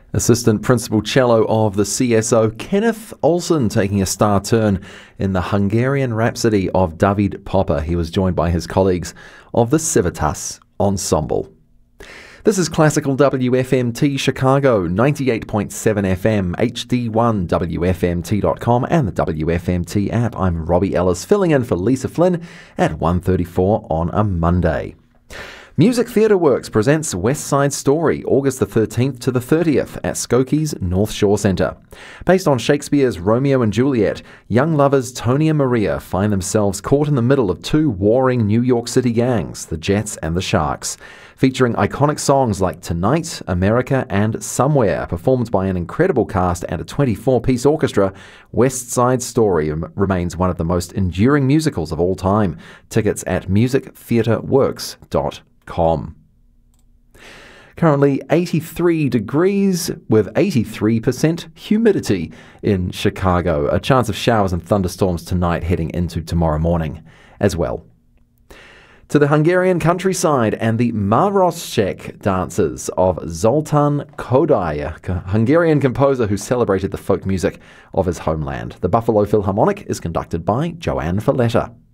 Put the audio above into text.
Assistant Principal Cello of the CSO, Kenneth Olsen, taking a star turn in the Hungarian Rhapsody of David Popper. He was joined by his colleagues of the Civitas Ensemble. This is Classical WFMT Chicago, 98.7 FM, HD1, WFMT.com, and the WFMT app. I'm Robbie Ellis, filling in for Lisa Flynn at 1:34 on a Monday. Music Theatre Works presents West Side Story, August the 13th to the 30th at Skokie's North Shore Centre. Based on Shakespeare's Romeo and Juliet, young lovers Tony and Maria find themselves caught in the middle of two warring New York City gangs, the Jets and the Sharks. Featuring iconic songs like Tonight, America, and Somewhere, performed by an incredible cast and a 24-piece orchestra, West Side Story remains one of the most enduring musicals of all time. Tickets at musictheatreworks.com. Currently 83 degrees with 83% humidity in Chicago. A chance of showers and thunderstorms tonight heading into tomorrow morning as well. To the Hungarian countryside and the Maroszek dances of Zoltan Kodály, a Hungarian composer who celebrated the folk music of his homeland. The Buffalo Philharmonic is conducted by Joanne Falletta.